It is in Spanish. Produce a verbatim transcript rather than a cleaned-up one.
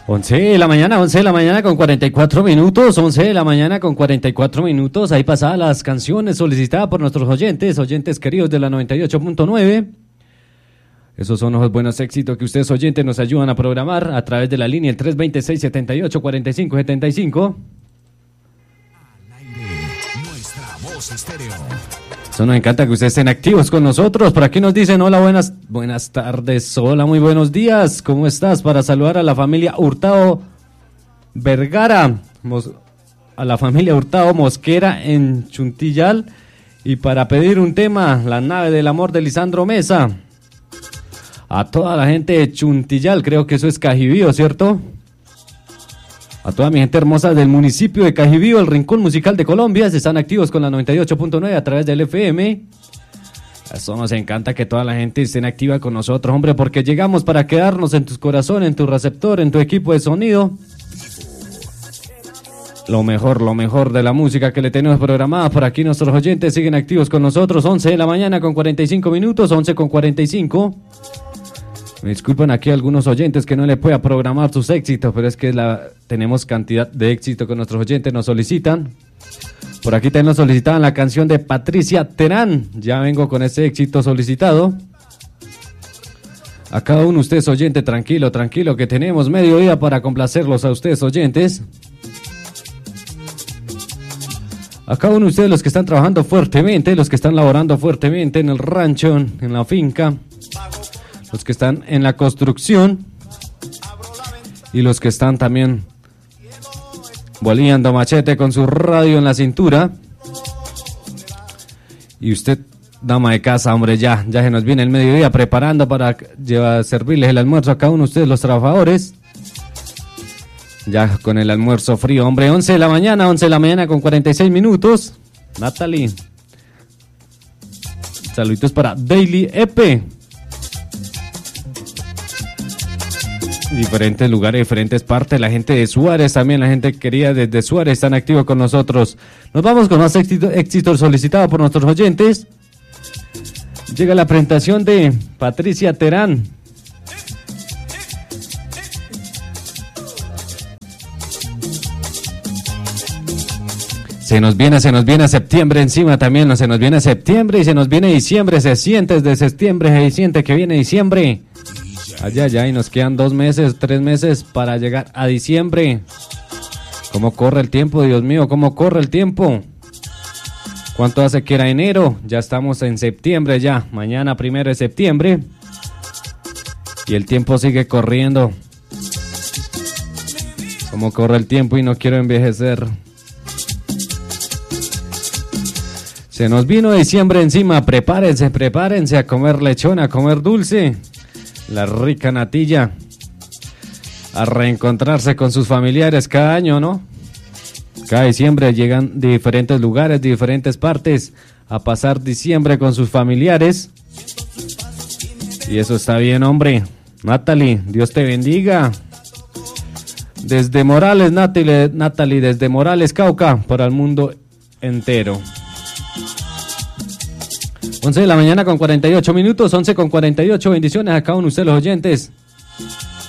once de la mañana, once de la mañana con cuarenta y cuatro minutos, once de la mañana con cuarenta y cuatro minutos, ahí pasadas las canciones solicitadas por nuestros oyentes, oyentes queridos de la noventa y ocho punto nueve. Esos son los buenos éxitos que ustedes oyentes nos ayudan a programar a través de la línea el tres veintiséis, setenta y ocho, cuarenta y cinco, setenta y cinco. Al aire, nuestra voz estéreo. Eso nos encanta que ustedes estén activos con nosotros. Por aquí nos dicen, hola, buenas, buenas tardes, hola, muy buenos días. ¿Cómo estás? Para saludar a la familia Hurtado Vergara, Mos- a la familia Hurtado Mosquera en Chuntillal. Y para pedir un tema, La nave del amor de Lisandro Mesa. A toda la gente de Chuntillal, creo que eso es Cajibío, ¿cierto? A toda mi gente hermosa del municipio de Cajibío, el Rincón Musical de Colombia, están activos con la noventa y ocho punto nueve a través del F M. Eso nos encanta que toda la gente esté activa con nosotros, hombre, porque llegamos para quedarnos en tus corazones, en tu receptor, en tu equipo de sonido. Lo mejor, lo mejor de la música que le tenemos programada. Por aquí nuestros oyentes siguen activos con nosotros, once de la mañana con cuarenta y cinco minutos, once con cuarenta y cinco. Me disculpan aquí algunos oyentes que no le pueda programar sus éxitos, pero es que la, tenemos cantidad de éxito que nuestros oyentes nos solicitan. Por aquí también nos solicitaban la canción de Patricia Terán. Ya vengo con ese éxito solicitado. A cada uno de ustedes oyentes, tranquilo, tranquilo, que tenemos medio día para complacerlos a ustedes oyentes. A cada uno de ustedes, los que están trabajando fuertemente, los que están laborando fuertemente en el rancho, en la finca, los que están en la construcción y los que están también boleando machete con su radio en la cintura. Y usted, dama de casa, hombre, ya, ya se nos viene el mediodía preparando para llevar, servirles el almuerzo a cada uno de ustedes, los trabajadores. Ya con el almuerzo frío, hombre, once de la mañana, once de la mañana con cuarenta y seis minutos. Natalie. Saluditos para Daily E P. Diferentes lugares, diferentes partes, la gente de Suárez también, la gente querida desde Suárez están activos con nosotros. Nos vamos con más éxito, éxito solicitado por nuestros oyentes. Llega la presentación de Patricia Terán. Se nos viene, se nos viene septiembre encima también, no se nos viene septiembre y se nos viene diciembre, se siente desde septiembre, se siente que viene diciembre. Allá, allá, y nos quedan dos meses, tres meses para llegar a diciembre. ¿Cómo corre el tiempo, Dios mío? ¿Cómo corre el tiempo? ¿Cuánto hace que era enero? Ya estamos en septiembre ya. Mañana primero de septiembre. Y el tiempo sigue corriendo. ¿Cómo corre el tiempo y no quiero envejecer? Se nos vino diciembre encima. Prepárense, prepárense a comer lechón, a comer dulce. La rica natilla, a reencontrarse con sus familiares cada año, ¿no? Cada diciembre llegan de diferentes lugares, de diferentes partes, a pasar diciembre con sus familiares. Y eso está bien, hombre. Natalie, Dios te bendiga. Desde Morales, Natalie, Natalie desde Morales, Cauca, para el mundo entero. once de la mañana con cuarenta y ocho minutos, once con cuarenta y ocho, bendiciones a cada uno de ustedes los oyentes.